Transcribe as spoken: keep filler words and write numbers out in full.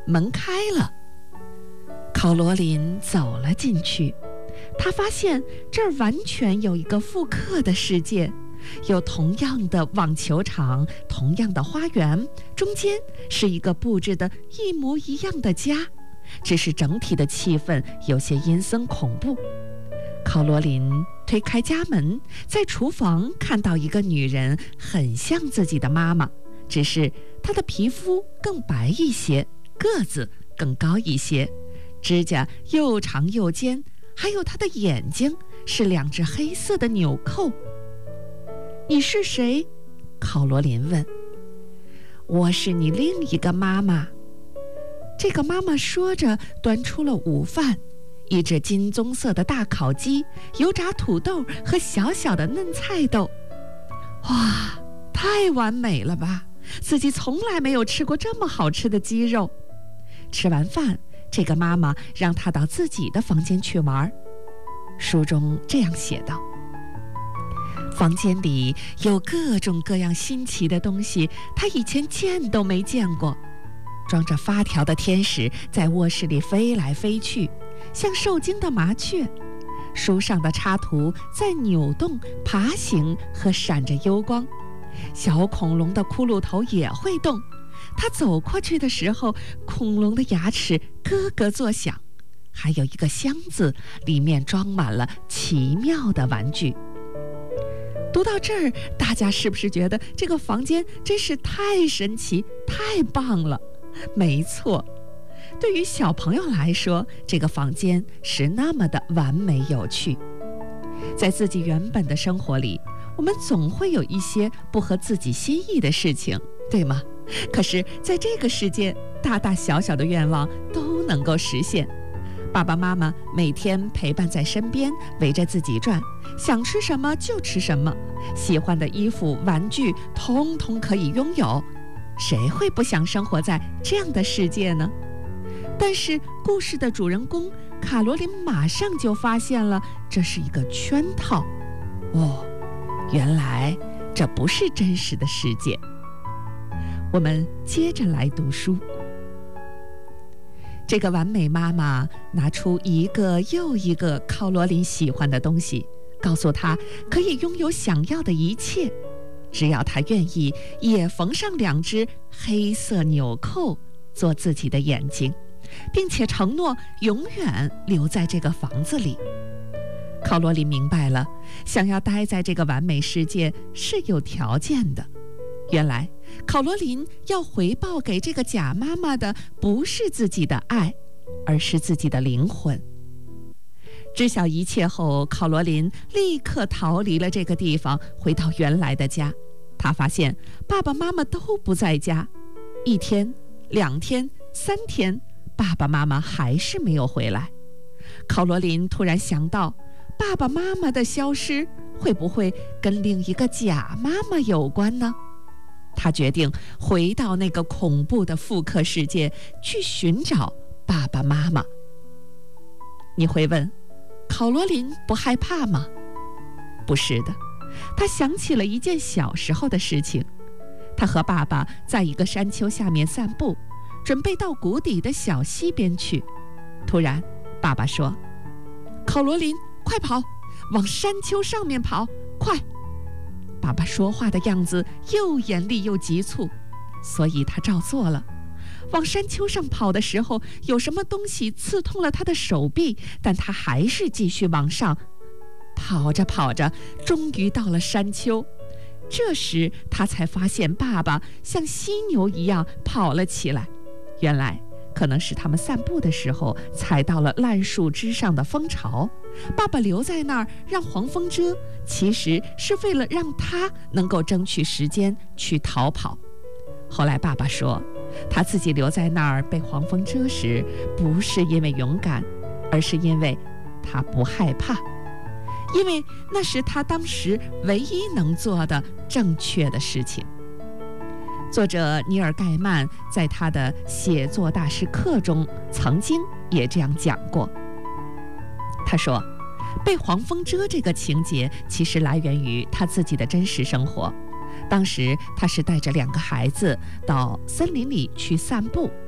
门开了，考罗琳走了进去。他发现这儿完全有一个复刻的世界，有同样的网球场，同样的花园，中间是一个布置得一模一样的家，只是整体的气氛有些阴森恐怖。考罗琳推开家门，在厨房看到一个女人，很像自己的妈妈，只是她的皮肤更白一些，个子更高一些，指甲又长又尖，还有她的眼睛是两只黑色的纽扣。你是谁？考罗琳问。我是你另一个妈妈。这个妈妈说着，端出了午饭，一只金棕色的大烤鸡，油炸土豆和小小的嫩菜豆。哇，太完美了吧！自己从来没有吃过这么好吃的鸡肉。吃完饭，这个妈妈让她到自己的房间去玩。书中这样写道：房间里有各种各样新奇的东西，她以前见都没见过。装着发条的天使在卧室里飞来飞去，像受惊的麻雀。书上的插图在扭动、爬行和闪着幽光。小恐龙的骷髅头也会动，它走过去的时候，恐龙的牙齿咯咯作响。还有一个箱子，里面装满了奇妙的玩具。读到这儿，大家是不是觉得这个房间真是太神奇、太棒了？没错，对于小朋友来说，这个房间是那么的完美有趣。在自己原本的生活里，我们总会有一些不合自己心意的事情，对吗？可是在这个世界，大大小小的愿望都能够实现。爸爸妈妈每天陪伴在身边，围着自己转，想吃什么就吃什么，喜欢的衣服、玩具通通可以拥有。谁会不想生活在这样的世界呢？但是故事的主人公卡罗琳马上就发现了，这是一个圈套。哦，原来这不是真实的世界。我们接着来读书。这个完美妈妈拿出一个又一个考罗琳喜欢的东西，告诉她可以拥有想要的一切，只要她愿意也缝上两只黑色纽扣做自己的眼睛，并且承诺永远留在这个房子里。考罗琳明白了，想要待在这个完美世界是有条件的。原来考罗琳要回报给这个假妈妈的不是自己的爱，而是自己的灵魂。知晓一切后，考罗琳立刻逃离了这个地方，回到原来的家。她发现爸爸妈妈都不在家，一天、两天、三天，爸爸妈妈还是没有回来。考罗琳突然想到，爸爸妈妈的消失会不会跟另一个假妈妈有关呢？他决定回到那个恐怖的复刻世界，去寻找爸爸妈妈。你会问，考罗琳不害怕吗？不是的，他想起了一件小时候的事情。他和爸爸在一个山丘下面散步，准备到谷底的小溪边去。突然，爸爸说：“考罗琳，快跑，往山丘上面跑，快！”爸爸说话的样子又严厉又急促，所以他照做了。往山丘上跑的时候，有什么东西刺痛了他的手臂，但他还是继续往上。跑着跑着，终于到了山丘。这时他才发现爸爸像犀牛一样跑了起来。原来可能是他们散步的时候踩到了烂树枝上的蜂巢，爸爸留在那儿让黄蜂蛰，其实是为了让他能够争取时间去逃跑。后来爸爸说，他自己留在那儿被黄蜂蛰时，不是因为勇敢，而是因为他不害怕，因为那是他当时唯一能做的正确的事情。作者尼尔·盖曼在他的写作大师课中曾经也这样讲过。他说，被黄蜂蛰这个情节其实来源于他自己的真实生活。当时他是带着两个孩子到森林里去散步，